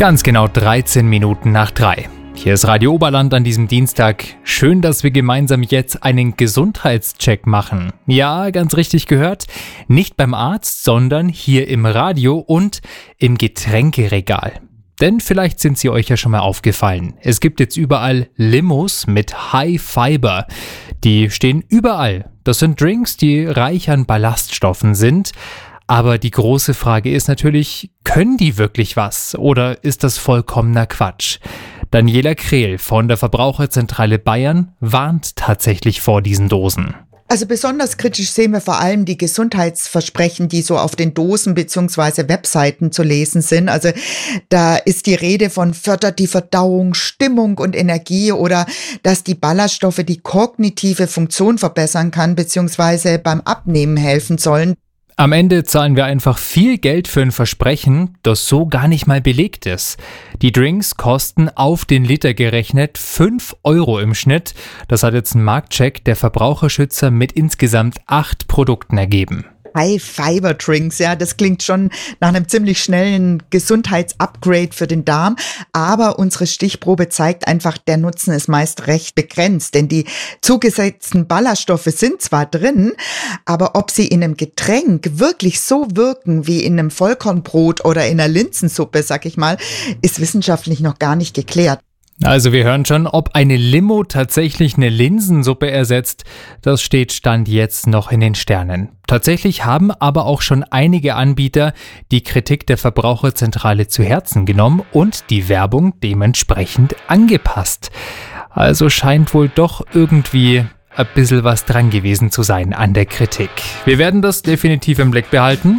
Ganz genau 13 Minuten nach 3. Hier ist Radio Oberland an diesem Dienstag. Schön, dass wir gemeinsam jetzt einen Gesundheitscheck machen. Ja, ganz richtig gehört. Nicht beim Arzt, sondern hier im Radio und im Getränkeregal. Denn vielleicht sind sie euch ja schon mal aufgefallen. Es gibt jetzt überall Limos mit High Fiber. Die stehen überall. Das sind Drinks, die reich an Ballaststoffen sind. Aber die große Frage ist natürlich, können die wirklich was oder ist das vollkommener Quatsch? Daniela Krehl von der Verbraucherzentrale Bayern warnt tatsächlich vor diesen Dosen. Also besonders kritisch sehen wir vor allem die Gesundheitsversprechen, die so auf den Dosen bzw. Webseiten zu lesen sind. Also da ist die Rede von fördert die Verdauung, Stimmung und Energie oder dass die Ballaststoffe die kognitive Funktion verbessern kann bzw. beim Abnehmen helfen sollen. Am Ende zahlen wir einfach viel Geld für ein Versprechen, das so gar nicht mal belegt ist. Die Drinks kosten auf den Liter gerechnet 5 € im Schnitt. Das hat jetzt ein Marktcheck der Verbraucherschützer mit insgesamt 8 Produkten ergeben. High-Fiber-Drinks, ja, das klingt schon nach einem ziemlich schnellen Gesundheitsupgrade für den Darm, aber unsere Stichprobe zeigt einfach, der Nutzen ist meist recht begrenzt, denn die zugesetzten Ballaststoffe sind zwar drin, aber ob sie in einem Getränk wirklich so wirken wie in einem Vollkornbrot oder in einer Linsensuppe, sag ich mal, ist wissenschaftlich noch gar nicht geklärt. Also wir hören schon, ob eine Limo tatsächlich eine Linsensuppe ersetzt, das steht Stand jetzt noch in den Sternen. Tatsächlich haben aber auch schon einige Anbieter die Kritik der Verbraucherzentrale zu Herzen genommen und die Werbung dementsprechend angepasst. Also scheint wohl doch irgendwie ein bisschen was dran gewesen zu sein an der Kritik. Wir werden das definitiv im Blick behalten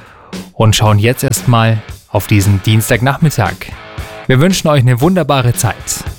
und schauen jetzt erstmal auf diesen Dienstagnachmittag. Wir wünschen euch eine wunderbare Zeit.